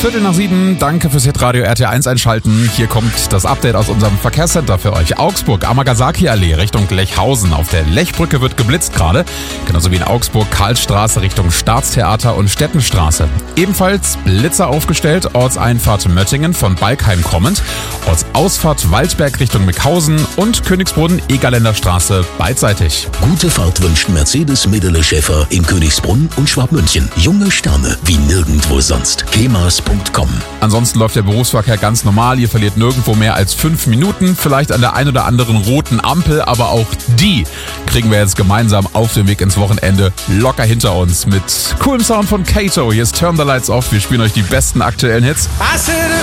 6:15. Danke fürs Hitradio RT1 einschalten. Hier kommt das Update aus unserem Verkehrscenter für euch. Augsburg, Amagasaki-Allee Richtung Lechhausen. Auf der Lechbrücke wird geblitzt gerade. Genauso wie in Augsburg Karlstraße Richtung Staatstheater und Stettenstraße. Ebenfalls Blitzer aufgestellt. Ortseinfahrt Möttingen von Balkheim kommend. Ortsausfahrt Waldberg Richtung Mickhausen und Königsbrunn Egerländer Straße beidseitig. Gute Fahrt wünscht Mercedes Medele Schäfer in Königsbrunn und Schwabmünchen. Junge Sterne wie nirgendwo sonst. kemas.com. Ansonsten läuft der Berufsverkehr ganz normal. Ihr verliert nirgendwo mehr als 5 Minuten. Vielleicht an der ein oder anderen roten Ampel, aber auch die kriegen wir jetzt gemeinsam auf dem Weg ins Wochenende locker hinter uns. Mit coolem Sound von Kato. Hier ist Turn the Lights Off. Wir spielen euch die besten aktuellen Hits. I said